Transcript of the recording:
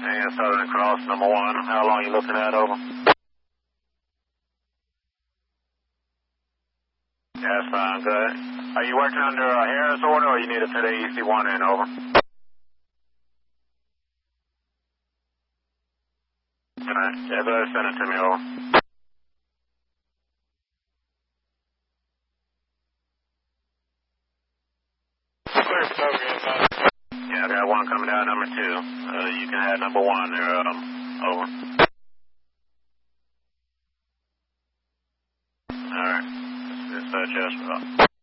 And Southern Cross, number 1. How long are you looking at, over? That's fine, good. Are you working under a Harris order or you need to put AEC1 in, over? Alright, yeah, go ahead, send it to me, over. Yeah, I got 1 coming down, number 2. You can have number 1 there, over. Alright, let's just